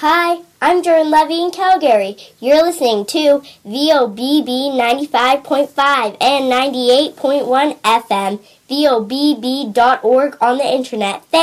Hi, I'm Jordan Levy in Calgary. You're listening to VOBB 95.5 and 98.1 FM, VOBB.org on the internet.